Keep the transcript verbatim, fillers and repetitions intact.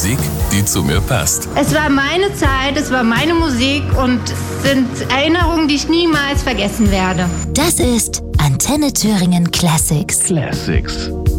Musik, die zu mir passt. Es war meine Zeit, es war meine Musik und sind Erinnerungen, die ich niemals vergessen werde. Das ist Antenne Thüringen Classics. Classics.